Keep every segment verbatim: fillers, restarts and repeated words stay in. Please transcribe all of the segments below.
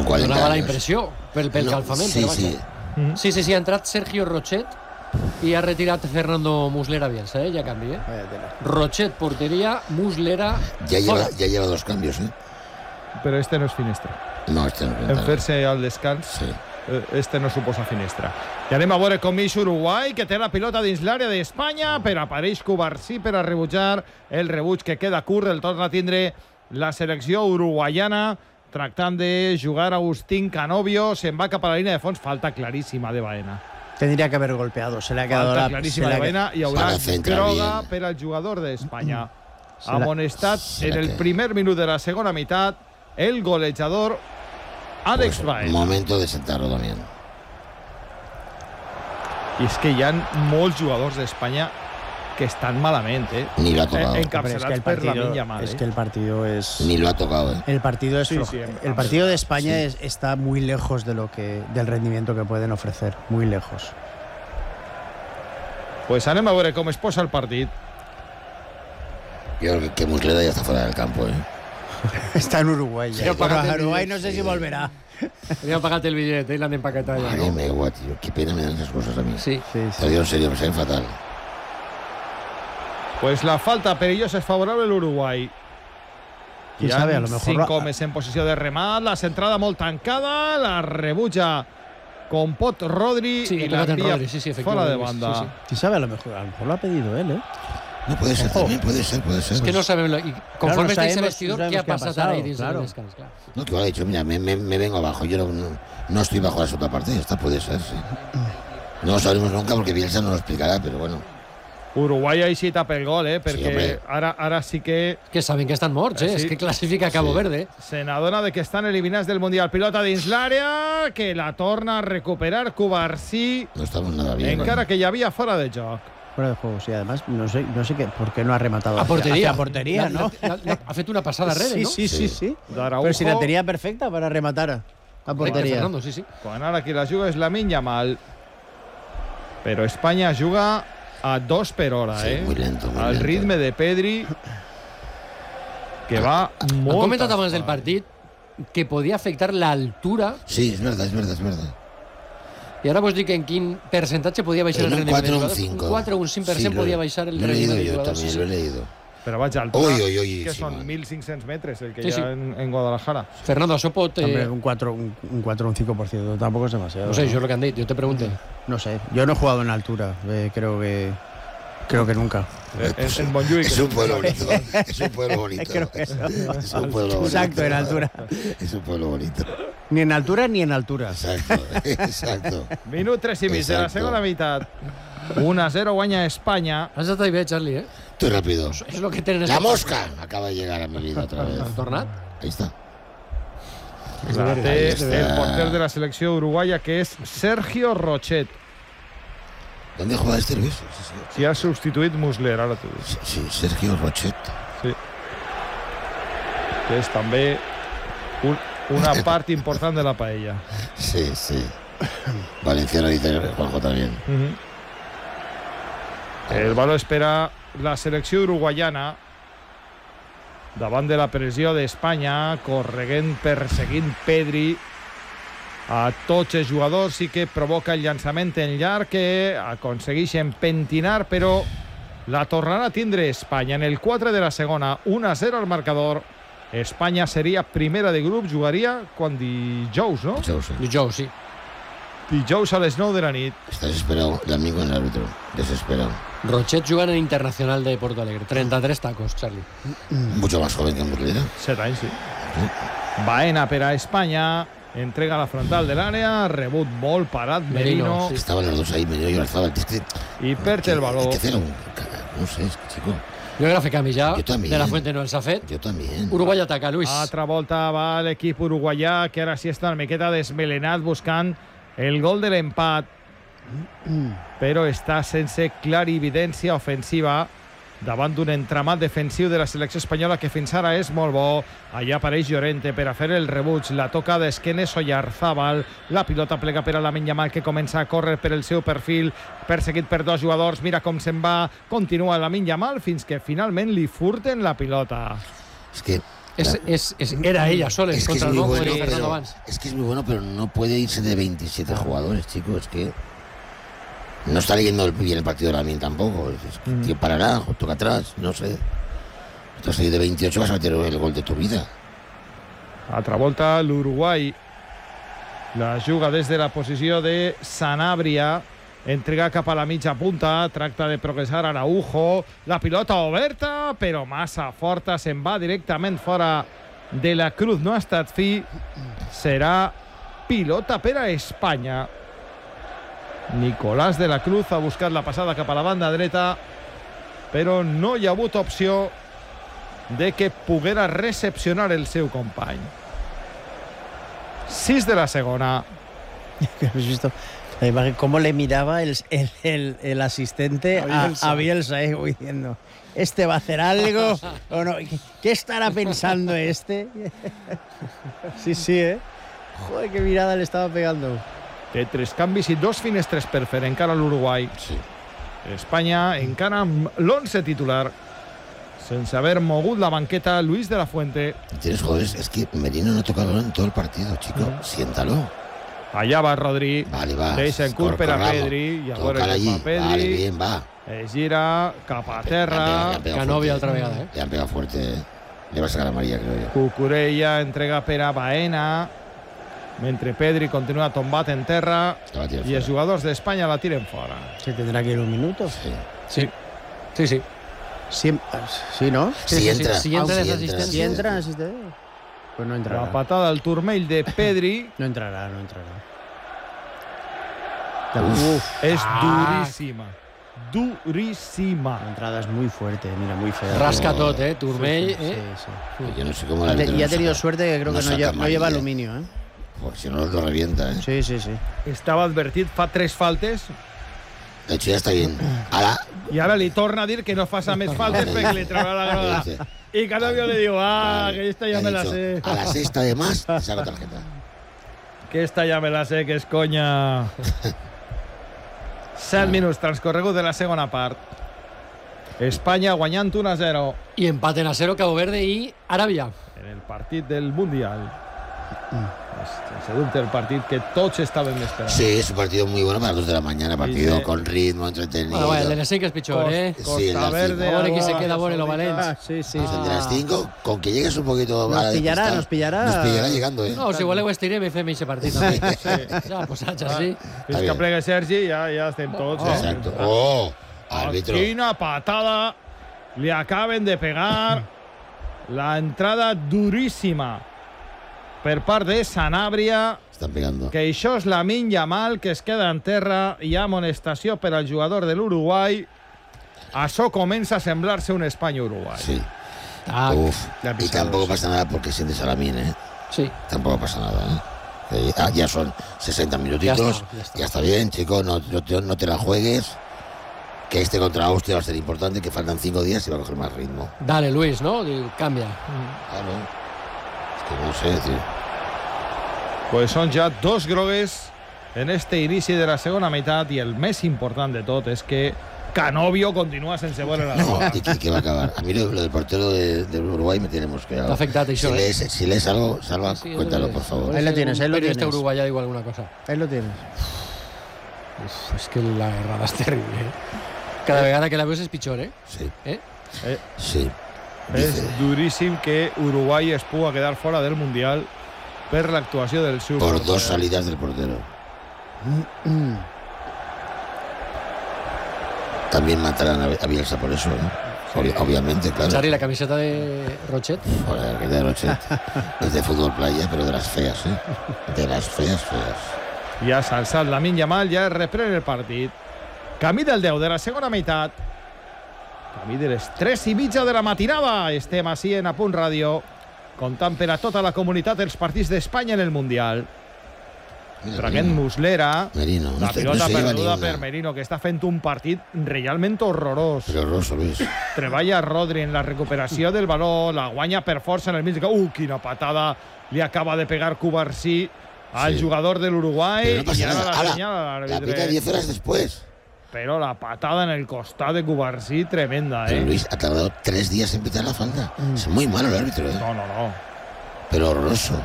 quaranta Donava la anys. impressió pel, pel No, calfament. sí, però vaja. sí. Mm-hmm. sí, sí, sí, ha entrat Sergio Rochet i ha retirat Fernando Muslera Bielsa, eh? Ja canvi, eh? Rochet, porteria, Muslera, Ya lleva, fora. ya lleva dos cambios, ¿eh? Però este no és finestra. No, este no En cuenta. fer-se al descans, Sí. eh, este no suposa finestra. I anem a veure com ix Uruguai, que té la pilota dins l'àrea d'Espanya, però apareix Cubarsí per a rebutjar el rebuig que queda curt. El torna a tindre la selecció uruguaiana, tractant de jugar Agustín Canovio. Se'n va cap a la línia de fons. Falta claríssima de Baena. Tendría que haber golpeado. Se le ha quedado Falta la... claríssima se le de ha Baena i haurà Para centrar groga bien. per al jugador d'Espanya. Se la- Amonestat Se en la el que- primer minut de la segona meitat el golejador Alex Pues, Baena. momento de sentarlo también. I és que hi ha molts jugadors d'Espanya que estan malament, eh? Ni lo ha tocado. Eh, Hombre, es que encapçalats el per la partido, minya mal, es eh? que el partido es... Ni lo ha tocado, ¿eh? El partido es Sí, flojo. sí, en- el partido de España es- está muy lejos de lo que del rendimiento que pueden ofrecer, muy lejos. Pues anem a veure com es posa el partit. Yo creo que, que Muslera ya está fuera del campo, ¿eh? Está en Uruguay. ya. Sí, Pero aparte a el Uruguay vídeo, no sé sí. si volverá. Li han pagat el bitllet i l'han empaquetat ja. Madre mía, tío. Qué pena me dan esas cosas a mí. Sí. Sí, Te sí. lo digo en serio, me saben fatal. Pues la falta perillosa es favorable al Uruguai. Qui Hi ha sabe, a lo mejor cinc lo- homes en posició de remat, la centrada molt tancada, la rebutja com pot Rodri Sí, i ha tocat en l'envia Rodri, sí, sí, fora de efectivamente, banda. sí, sí. Quién sabe, a lo mejor, a lo mejor lo ha pedido él, ¿eh? No puede ser también, puede ser, puede ser. És que no sabem... Lo, i conforme no estáis en el sabemos- vestidor, no què ha sabemos qué ha passat pasado, ara ahí dins claro. del descans? Clar. No, que igual ha dicho, mira, me, me, me vengo abajo. Yo no, no, no estoy bajo la segunda parte. Esta puede ser, sí. No lo sabremos nunca porque Bielsa no lo explicará, pero bueno. Uruguai ha eixit a pel gol, eh? Perquè home. ara, ara sí que Que saben que estan morts, eh? Eh, sí. És que classifica Cabo Sí. Verde. se n'adona de que estan eliminats del Mundial. Pilota dins l'àrea, que la torna a recuperar Cubarsí, No estamos nada bien. encara que hi havia fora de joc. Fuera de juego, sí. Además, no sé, no sé qué, por qué no ha rematado A hacia- portería. hacia portería, La- ¿no? la- la- ha fet una passada rere, sí, no? sí, sí, sí. D'Araujo, Pero si la tenía perfecta para rematar a Correcte, portería. Fernando, sí, sí. quan ara qui la juga és Lamine Yamal. Però Espanya juga a dos per hora, Sí, eh? muy lento, muy Al lento. ritme de Pedri, que va molt... Han comentat abans del partit que podia afectar l'altura Sí, es verdad, es verdad, es verdad. i ara vos dic en quin percentatge podia baixar En el un rendiment. cuatro o un del jugador. cinco. Un quatre o un cinc per cent Sí, lo- podia baixar el lo he rendiment leído del yo jugador. también, Sí, lo he sí. leído. Però vaja, altura, Uy, uy, uy, que sí, són man. mil cinc-cents metres el que Sí, hi sí. ha en, en Guadalajara. Fernando, això pot... Hombre, Eh, un cuatro, un, un cuatro o un cinco por ciento tampoco es demasiado. no sé, això és el que han dit, jo te pregunto. No sé, yo no he jugado en altura, eh, creo que creo que nunca. Eh, En, en Montjuïc. Es un pueblo bonito. Es un pueblo bonito. Creo que no. Es un pueblo bonito. Exacto, en altura. Es un pueblo bonito. Ni en altura ni en altura. Exacto, exacto. Minut tres i mig de la Exacto. segona meitat. un a zero guanya Espanya. Has estat bé, Charlie, eh? Estoy rápido. És el que tenen... La mosca acaba de llegar a mi vida otra vez. Han tornat? Ahí está. La té Ahí està. el porter de la selecció uruguaya, que és Sergio Rochet, ¿Dónde juega este Luis? Sí, sí. qui ha substituït Muslera, ara t'ho dic. Sí, sí, Sergio Rochet. Sí. Que és també un, una part important de la paella. Sí, sí. Valenciano dice Juanjo también. El valor espera la selecció uruguaiana davant de la pressió d'Espanya, correguent, perseguint Pedri a tots els jugadors, sí que provoca el llançament en llarg que aconsegueixen pentinar, però la tornarà a tindre Espanya en el quatre de la segona, un a zero al marcador. Espanya seria primera de grup, jugaria quan dijous, no? Dijous, sí. Dijous, sí. Dijous a les nou de la nit. Está desesperado el amigo en el árbitro. Desesperado. Rochet jugant en Internacional de Porto Alegre. trenta-tres tacos, Charlie. Mucho más joven que Muslera. Set anys, sí. Baena per a Espanya, entrega la frontal de l'àrea, rebut molt parat, Merino, Merino, sí. Estaban los dos ahí, Merino y Oyarzabal. Es que, i perd el hay valor. que hacer un... No sé, es que, chico, Jo crec que fer canvi ja. Jo també. De la Fuente no els ha fet. yo también. Uruguai ataca, Luis. Altra volta va l'equip uruguaià, que ara sí està una miqueta desmelenat buscant el gol de l'empat, però està sense clarividència ofensiva davant d'un entramat defensiu de la selecció espanyola que fins ara és molt bo. Allà apareix Llorente per a fer el rebuig, la toca d'esquenes Oyarzabal, la pilota plega per a Lamine Yamal, que comença a córrer per el seu perfil, perseguit per dos jugadors, mira com se'n va, continua Lamine Yamal fins que finalment li furten la pilota. Es que Es, es, es, era ella sola es que contra es el muy Monjo bueno, y Fernando pero, Vans. es que es muy bueno, pero no puede irse de veintisiete ah. jugadores, chicos. Es que no está leyendo bien el partido de Lamine tampoco. Es que, mm. tío, parará, toca atrás, no sé. Entonces de veintiocho vas a meter el gol de tu vida. Altra volta, l'Uruguai la juga des de la posició de Sanabria, entrega cap a la mitja punta, tracta de progressar Araujo, la pilota oberta però massa forta, se'n va directament fora de la Cruz, no ha estat fi, serà pilota per a Espanya. Nicolás de la Cruz ha buscat la passada cap a la banda dreta, però no hi ha hagut opció de que poguera recepcionar el seu company. sis de la segona. ¿Has visto cómo le miraba el, el, el, el asistente a Bielsa, a, a Bielsa eh, diciendo, ¿este va a hacer algo o no? ¿Qué, qué estará pensando este? Sí, sí, ¿eh? Joder, qué mirada le estaba pegando. Té tres canvis i dos finestres per fer encara l'Uruguai. Sí. Espanya encara amb l'once titular, sense haber mogut la banqueta. Luis de la Fuente. Tienes jugadores, es que Merino no toca el balón en todo el partido, chico. No. Siéntalo. Allà va Rodri. Vale, va. Deixa en curt per a Pedri. I a veure què fa Pedri. Vale, bien, va. Es gira cap a terra. Canovia altra vegada, eh? Le han pegado fuerte. Le va a sacar a María, creo yo. Cucurella entrega per a Baena, mentre Pedri continua tombat en terra i els jugadors d'Espanya la tiren fora. ¿Se tendrá que ir un minuto? Sí. Sí. Sí, sí. Sí, sí, ¿no? Sí, sí, entra. Si entra Ah, en sí, asistencia. Si entra en asistencia. Pues no entrará. La patada al turmell de Pedri. No entrará, no entrará. Uf, es ah. durísima. Durísima. La entrada es muy fuerte, mira, muy fea. Rasca tot, eh? Turmell, sí, sí, eh? Sí, sí. Yo no sé cómo la Y ha tenido saca. suerte que creo no que no, lleva, no lleva aluminio, ¿eh? Porque si no lo revienta, ¿eh? Sí, sí, sí. Estava advertit, fa tres faltes. De hecho, ya está bien. Ahora. I ara li torna a dir que no faça més faltes perquè li traurà la groda. I Canovio li diu, ah, vale, que esta ja me la dicho, sé. A la sexta de más, te saco tarjeta. Que esta ja me la sé, que és conya. set minuts transcorregut de la segona part. Espanya guanyant un a zero. Y empaten a cero Cabo Verde y Arabia. En el partit del Mundial. Sense dubte el partit que tots estaven esperant. Sí, es un partido muy bueno para las dos de la mañana. Partido sí. con ritmo, entretenido. Bueno, bueno, el de Nesek es pichón, ¿eh? Costa Sí, el Verde. Ahora que se queda bueno lo Valencia. Ah, sí, sí. Pues el de las cinco, con que llegues un poquito Nos a la pillará, despistar, nos pillará. Nos pillará llegando, ¿eh? No, si igual ho estirem i fem aquest partit també. Sí. Ja, pues haig així. Fins que plega Sergi ja, ja estem tots. Oh, exacto. Oh, árbitro. Quina patada li acaben de pegar. La entrada duríssima per part de Sanabria. Están pegando. Que això és Lamine Yamal, que es queda en terra. Hi ha amonestació per al jugador de l'Uruguai. Això comença a semblar-se un Espanya-Uruguai. Sí. Ah, Uf. Y tampoco pasa nada porque sientes a Lamine, ¿eh? sí. Tampoco pasa nada, ¿eh? Que ya, ya son sesenta minutitos. Ya está, ya está. Ya está bien, chico. No, no, te, no te la juegues. Que este contra Austria va a ser importante. Que faltan cinco días y va a coger más ritmo. Dale, Luis, ¿no? Cambia. Claro. Es que no sé, tío. Pues són ja dos grogues en este inici de la segona meitat i el més important de tot és que Canovio continúa sense veure la No, bola. y que, que va a acabar. A mí lo, lo del portero de, del Uruguay me tiene mosqueado. T'ha afectat això, Si eh? lees, si lees algo, Salva, Sí, cuéntalo, sí, por favor. Ahí lo tienes, ahí lo Un periodista tienes. uruguaya digo alguna cosa. Ahí lo tienes. Es, es que la errada es terrible, ¿eh? Cada vegada que la veus és pitjor, ¿eh? Sí, ¿Eh? Eh, sí. és Dice, duríssim que Uruguai es puga quedar fora del Mundial per l'actuació del seu por porter. dos salidas del portero. También matarán a, a Bielsa por eso, ¿eh? Obvi- obviamente, claro. Charly, la camiseta de Rochet. Joder, que de Rochet. Es de fútbol playa, pero de las feas, ¿eh? De las feas, feas. Ja s'ha alçat Lamine Yamal, ja es reprèn el partit. Camí del deu de la segona meitat. Camí de les tres i mitja de la matinada. Estem així en A Punt Ràdio, comptant per a tota la comunitat els partits d'Espanya en el Mundial. Mira, Traguent Merino. Muslera. Merino, no La se- no pilota se lleva ni perduda una. per Merino, que està fent un partit realment horrorós. Pero horroroso, Luis. Treballa Rodri en la recuperació del baló, la guanya per força en el mig de camp. Uh, quina patada li acaba de pegar Cubarsí al Sí. jugador de l'Uruguai. Pero no I pasa ara nada. la Ala, senyala la pita l'àrbitre. diez horas después. pero la patada en el costado de Cubarsí tremenda, Pero ¿eh? Luis, ha tardado tres días en pitar la falta. Mm. Es muy malo el árbitro, ¿eh? No, no, no. Pero horroroso.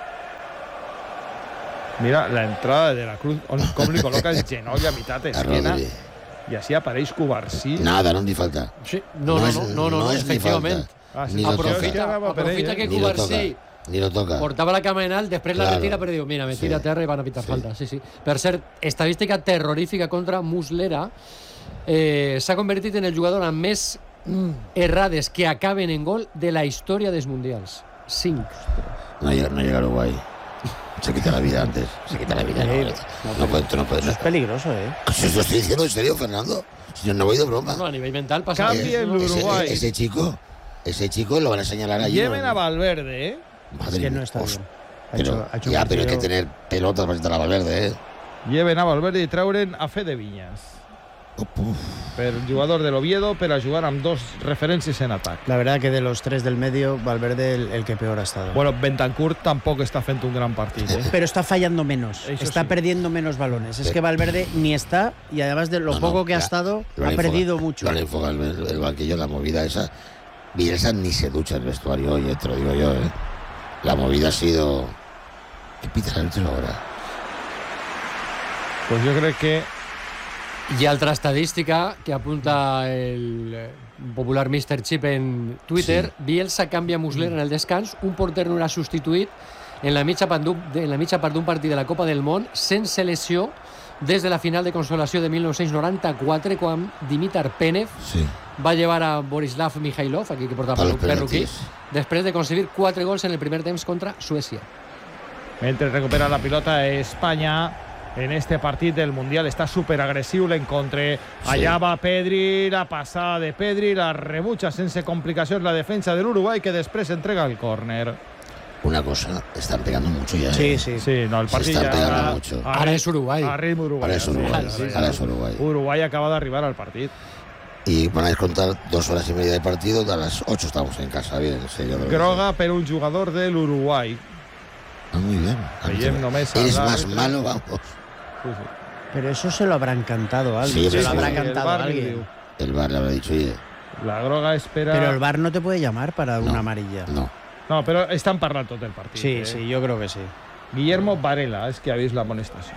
Mira, la entrada de la Cruz, com li col·loca el genoll a meitat esquena i així apareix Cubarsí. Nada, no ni falta. Sí, no, no, no, no, no, no, efectivament. Ah, sí, ni aprofita, aprofita que Cubarsí ni lo toca. Portava la cama en alt, després claro. la retira, però diu, mira, me tira sí. a terra i van a pitar sí. falta. Sí, sí. Per cert, estadística terrorífica contra Muslera. Eh, S'ha convertit en el jugador amb més mm. errades que acaben en gol de la història dels mundials. Cinc. No llega, no llega a Uruguay. Se quita la vida antes. Se quita la vida. Sí. No, no, no, puede, no puede. Eso es peligroso, ¿eh? ¿Se lo estoy diciendo en serio, Fernando? Si yo no voy de broma. No, a nivel mental pasa. Cambia el Uruguay. Ese, ese chico, ese chico lo van a señalar allí. Lleven a Valverde, ¿eh? Madre es que no está bien. Ha pero, hecho, ha hecho ya, pero hay que tener pelotas para estar a Valverde, ¿eh? Lleven a Valverde i treuren a Fede Viñas. Uf. Per jugador del Oviedo, per a jugar amb dos referències en atac. La verdad que de los tres del medio, Valverde el, el que peor ha estado. Bueno, Bentancur tampoco está haciendo un gran partido, ¿eh? Pero está fallando menos, Eso está sí. perdiendo menos balones. Es que Valverde ni está, y además de lo no, poco no, que la, ha estado, ha perdido enfoca, mucho. Lo han enfocado el, el banquillo, la movida esa. Bielsa ni se ducha el vestuario, oye, te lo digo yo, ¿eh? La movida ha sido... ¿Qué pita el árbitro ahora? Pues yo creo que... Hi ha altra estadística que apunta el popular míster Chip en Twitter. Sí. Bielsa canvia Muslera en el descans. Un porter no era substituït en la mitja part d'un partit de la Copa del Món sense lesió des de la final de consolació de mil nou-cents noranta-quatre, quan Dimitar Penev sí. va llevar a Borislav Mikhailov, aquí que portava Perruquí, després de conseguir quatre gols en el primer temps contra Suècia. Mentre recupera la pilota España en este partit del Mundial, està superagressiu l'encontre. Allà sí. va Pedri, la passada de Pedri, la rebutja sense complicacions la defensa del Uruguay, que després entrega el córner. Una cosa, están pegando mucho ya. Sí, ¿eh? sí. Sí, no, el partido Se están pegando ara, mucho. Ara, ara és Uruguay. A ritme Uruguay. Ara és Uruguay. Sí, sí, sí. Ara és Uruguay. Uruguay acaba d'arribar al partit. Y van a descontar dos horas y media de partido. A las ocho estamos en casa. Bien, en serio. Groga per un jugador del Uruguay. Ah, muy bien. Veiem només Eres más malo, vamos. Sí, sí. Pero eso se lo habrá encantado a alguien. Sí, se sí, lo habrá sí. encantado a alguien. El V A R le habrá dicho, oye. La Groga espera... Pero el V A R no te puede llamar para no, una amarilla. No. No, però estan parlant tot el partit. Sí, eh? sí, yo creo que sí. Guillermo Varela, es que ha vist la amonestació.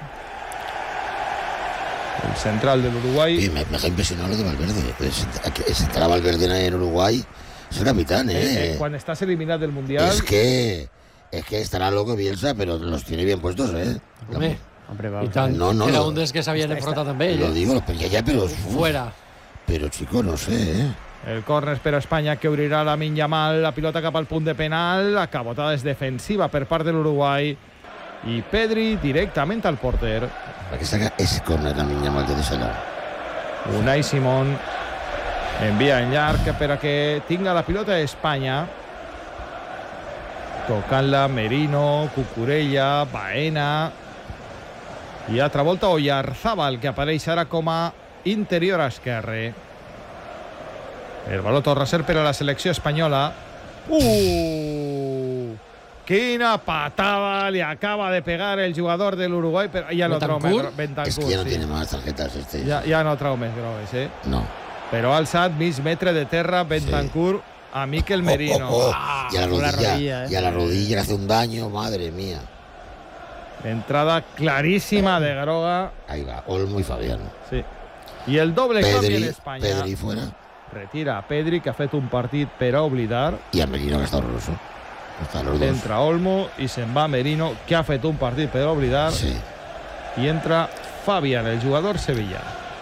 El central del Uruguay. Sí, me, me ha impresionado lo de Valverde. Se entraba Valverde en Uruguay. Es el capitán, ¿eh? eh, eh cuando estás eliminado del Mundial... Es que... Es que estará loco Bielsa, pero los tiene bien puestos, ¿eh? Hombre, hombre va, i tant. No, no, Era no. un dels que s'havien enfrontat amb ell. Lo digo, ya, ya, pero... Fuera. Pero, chico, no sé, ¿eh? El córner per a Espanya, que obrirà la Yamal, la pilota cap al punt de penal, la cabotada és defensiva per part de l'Uruguai i Pedri directament al porter. Para que saca ese córner la Yamal de ese lado. Unai Simón envia en llarg per a que tinga la pilota Espanya. Tocant-la Merino, Cucurella, Baena i altra volta Oyarzábal, que apareix ara com a interior esquerre. El baló torna a ser per a la selecció espanyola. Uh! Quina patada le acaba de pegar el jugador del Uruguay, pero ya no trau més Bentancur. Es que ya no sí. tiene más tarjetas este. Ya, ya no trau més grogues, eh? No. Però ha alçat mig metre de terra Bentancur sí. a Mikel Merino. Oh, oh, oh. Ah, y a la rodilla, la rodilla, eh. y a la rodilla le hace un daño, madre mía. Entrada clarísima de Groga. Ahí va, Olmo y Fabián. Sí. I el doble canvi en Espanya. Pedri fuera. Retira a Pedri, que ha fet un partit per a oblidar. Y a Merino, que está horroroso. Están los dos. Entra Olmo i se'n va Merino, que ha fet un partit per a oblidar. Sí. I entra Fabián, el jugador sevillà.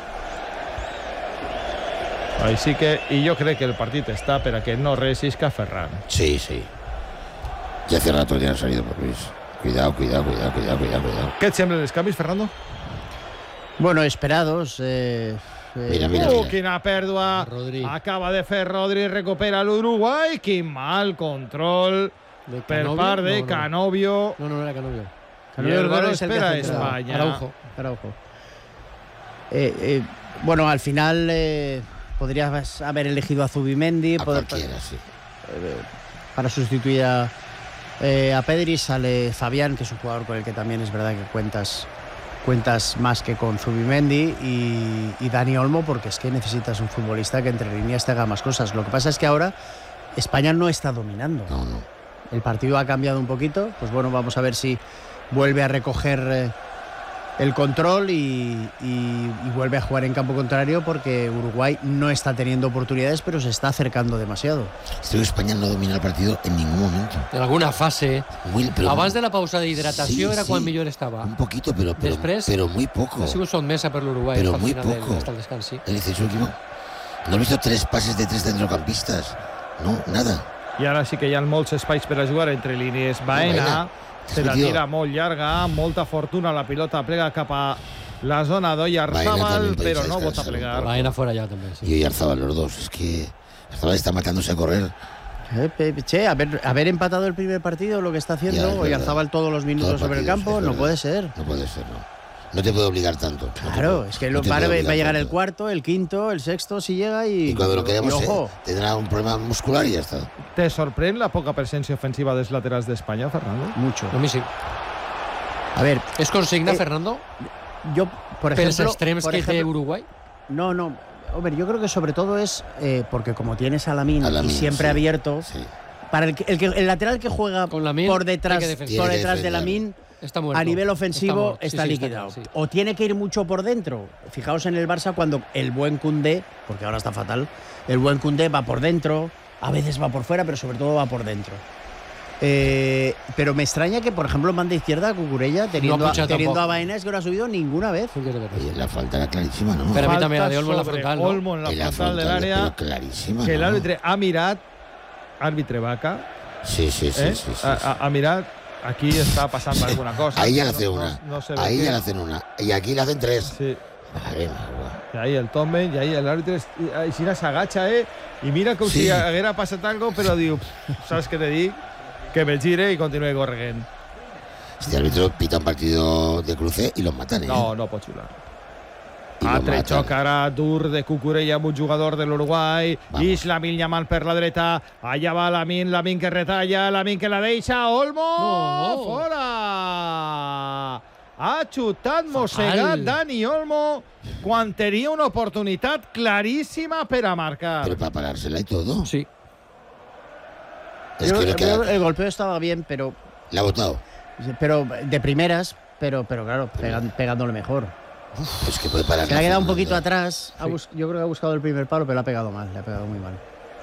Així que, i jo crec que el partit està per a que no resisca Ferran. Sí, sí. Ya hace rato ya han salido por Luis. Cuidado, cuidado, cuidado, cuidado, cuidado, cuidado. Què et semblen els canvis, Fernando? Bueno, esperados. Eh, eh, Mira, mira, Uh, mira. quina pèrdua Rodri. acaba de fer Rodri, recupera l'Uruguai. Quin mal control De per Canovio? part de No, no. Canovio. No, no era Canovio. I el baló es el que espera hace entrada. España. Araujo. Araujo. Eh, eh, bueno, al final eh, podrías haber elegido a Zubimendi A poder- cualquiera, sí. eh, para sustituir a, eh, a Pedri. Sale Fabián, que es un jugador con el que también es verdad que cuentas cuentas más que con Zubimendi y, y Dani Olmo, porque es que necesitas un futbolista que entre líneas te haga más cosas. Lo que pasa es que ahora España no está dominando. No, no. El partido ha cambiado un poquito, pues bueno, vamos a ver si vuelve a recoger eh, el control y, y, y vuelve a jugar en campo contrario, porque Uruguay no está teniendo oportunidades, pero se está acercando demasiado. Creo que España no domina el partido en ningún momento. En alguna fase. Muy, pero Abans de la pausa d'hidratació sí, era sí, quan millor estava. un poquito, pero, pero, Després, pero muy poco. Ha sigut sotmesa per l'Uruguai Pero hasta el muy final del, poco. hasta el descans, sí. Es decir, su equipo. No he visto tres pases de tres centrocampistas. No, nada. I ara sí que hi ha molts espais per a jugar entre línies. Baena, Baena. se la Sí, tio. tira molt llarga, molta fortuna, la pilota plega cap a la zona Baena d'Oyarzabal, també però podéis no descansar vota un plegar. poco. Baena fuera ya también, sí. Y Oyarzabal, los dos. Es que Oyarzabal está matándose a correr. Eh, pe- che, haber, haber empatado el primer partido, lo que está Ya, es haciendo, verdad. Oyarzabal todos los minutos Todo el sobre el partido, campo, sí, es no verdad. puede ser. No puede ser, no. No te puede obligar tanto. No te Claro, puede- es que no lo, te va, puede va a obligar llegar el tanto. cuarto, el quinto, el sexto, si llega y... Y cuando lo queremos, y eh, ojo, tendrá un problema muscular y ya está. Te sorprèn la poca presència ofensiva dels laterals d'Espanya, Fernando? mucho. A mi sí. A ver, És consigna, Eh, Fernando, yo, por pels ejemplo... extrems por que té ejemplo- Uruguai? No, no. Hombre, yo creo que sobre todo es eh, porque como tienes a Lamine A Lamine, y siempre sí. abierto, Sí. para el, que- el, que- el lateral que juega Con Lamine por hay que detrás, defender. por Tiene que detrás de defender. Lamine, Está muerto. a nivel ofensivo muerto. Sí, está sí, liquidado. claro, sí. O tiene que ir mucho por dentro. Fijaos en el Barça cuando el buen Koundé, porque ahora está fatal, el buen Koundé va por dentro, a veces va por fuera, pero sobre todo va por dentro. Eh, pero me extraña que, por ejemplo, en banda izquierda, Cucurella, teniendo, No ha a, pinchado teniendo tampoco. a Baena, es que no ha subido ninguna vez. Sí que és de veres. Oye, la falta era clarísima, ¿no? Pero a mí Falta también la de Olmo en la sobre frontal, ¿no? Olmo en la Y la frontal del frontal, área, pero clarísima, que ¿no? l'àrbitre ha mirat, àrbitre Vaca, Sí, sí, sí, eh? sí, sí, ha, sí. ha- ha mirat, aquí està passant alguna cosa. Ahí ya le No- hace no- una. no se ve Ahí qué. ya le hacen una. Y aquí le hacen tres. Sí. Madre mía. I ahí el tombe, i ahí l'àrbitre així s'agacha, eh? I mira com Sí. si haguera passat algo, però diu, saps què te dic? Que me gire i continue corregent. Este árbitro pita un partido de cruce y los matan, ¿eh? No, no pot xular. Y los Altre matan. xoc ara dur de Cucurella amb un jugador de l'Uruguai. Vamos. Ix Lamine Yamal per la dreta. Allà va Lamine, Lamine que retalla, Lamine que la deixa. Olmo! No. Fora! Ha xutat mossegat Dani Olmo quan tenia una oportunitat claríssima per a marcar. Pero para parársela y todo. Sí. Es Yo- que lo que yo- ha- el golpeo estaba bien, pero, le ha votado. pero de primeras, pero, pero claro, pegan- pegándole mejor. Es que puede parar. Se le ha quedado un Fernando. poquito atrás. Ha Sí. bus- yo creo que ha buscado el primer palo, pero le ha pegado mal. Le ha pegado muy mal.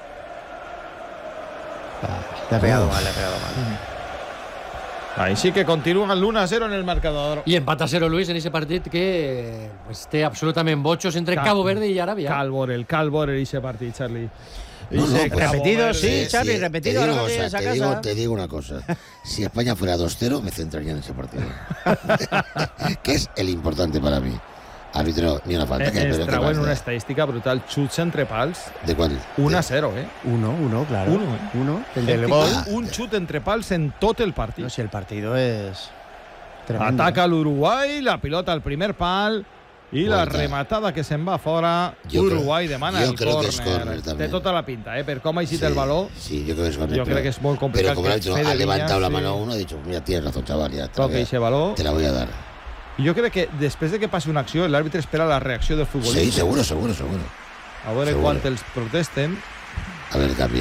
Le ha pegado Uf. mal, le ha pegado mal. Ahí sí que continúa l'uno a zero en el marcador. I empat a zero, Luis, en ese partit que pues, té absolutament botxos entre Cal- Cabo Verde i Aràbia. Cal veure, cal veure ese partit, Charlie. No, no, Ese pues- Cabo Repetido, Verde. sí, Charlie, te repetido, digo ahora una que cosa, vienes a te casa. digo, te digo una cosa. Si España fuera dos cero, me centraría en ese partido. Que es el importante para mí. Árbitro, ni una falta. Eh, que- pero es ¿qué trauen pasa? una estadística brutal. Xuts entre pals, ¿De cuál? uno a De- cero, eh? Uno, uno, claro. Uno, eh? Uno. El Hem del gol. tingut un xut entre pals en tot el partit. No, si el partido es tremendo. Ataca l'Uruguai, la pilota al primer pal i la Volta. rematada que se'n va fora. Jo Uruguai crec- demana jo el crec que és córner. córner, també. Té tota la pinta, eh? Per com ha eixit Sí, el baló, Sí, yo creo que es córner, jo pero- crec que és molt complicat. Pero como el que árbitro Fede ha levantado la Viñas, mano a sí, uno, ha dicho, mira, tienes razón, chaval, ya te la, toca voy ese a, baló. te la voy a dar. I jo crec que després de que passi una acció, l'àrbitre espera la reacció del futbolista. Sí, seguro, seguro, seguro. A veure seguro. quan els protesten. A ver, cambio.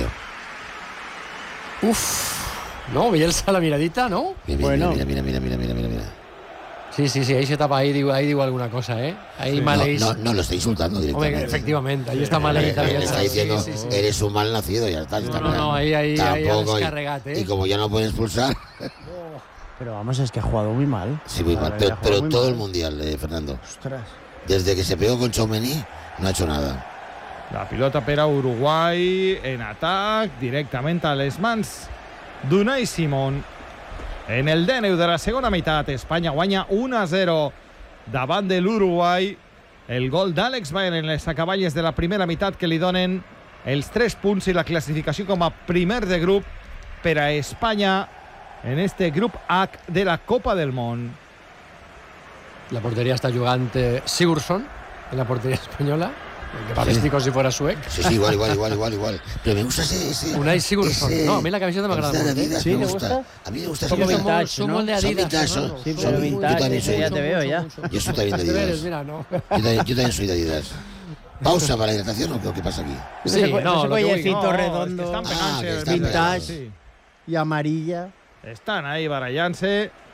Uf, no, Bielsa la miradita, ¿no? Mira, Bueno. mira, mira, mira, mira, mira, mira, mira. Sí, sí, sí, ahí se tapa, ahí digo, ahí digo alguna cosa, ¿eh? Ahí Sí. Maleis. No, no, no, lo está insultando Hombre, directamente. efectivamente, ahí está Le, Maleis. le está diciendo, eres un mal nacido, ya está. está No, no, claro. no, ahí, ahí, ahí ha Tampoco, y- descarregat, ¿eh? Y como ya no pueden expulsar, Pero vamos, es que ha jugado muy mal. sí, muy La mal. verdad, Pero, ha jugado pero muy todo mal. el mundial, eh, Fernando. Ostras. Desde que se pegó con Tchouaméni, no ha hecho nada. La pilota per a Uruguai en atac, directament a les mans d'Unai Simón. En el dènou de la segona meitat, Espanya guanya uno a zero davant de l'Uruguai. El gol d'Àlex Baena en les acaballes de la primera meitat que li donen els tres punts i la classificació com a primer de grup per a Espanya en este grup H de la Copa del Món. La porteria està jugant eh, Sigurdsson, en la porteria espanyola. Que va vestido como si fuera suec. Sí, sí, igual, igual, igual, igual, igual. Pero me gusta ese... ese Unai Sigurdsson. ese- No, a mí la camiseta me agrada camiseta de mucho. Adidas ¿Sí? me ¿Te gusta. gusta? A mí me gusta Poco ese Somos, vintage, somos ¿no? de Son Adidas. vintage, son- Fernando. Sí, Somos pero muy- vintage, yo también soy. ya te veo, ya. Yo soy también de Las deberes, Adidas. mira, no. Yo también, yo también soy de Adidas. ¿Pausa para la hidratación o qué, qué pasa aquí? Sí, Ese, no, ese lo que voy- collecito No, redondo es que están Ah, pegant-se, que están vintage. vintage Sí. y amarilla. Están ahí barallant-se.